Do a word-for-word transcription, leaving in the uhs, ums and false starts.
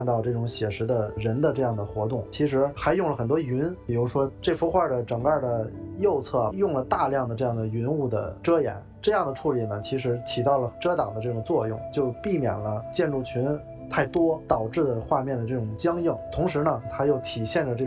看到这种写实的人的这样的活动，其实还用了很多云，比如说这幅画的整个的右侧用了大量的这样的云雾的遮掩，这样的处理呢，其实起到了遮挡的这种作用，就避免了建筑群太多导致的画面的这种僵硬，同时呢，它又体现着这种